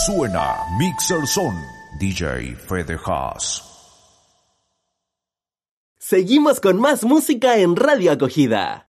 Suena Mixer Son, DJ Fede Haas. Seguimos con más música en Radio Acogida.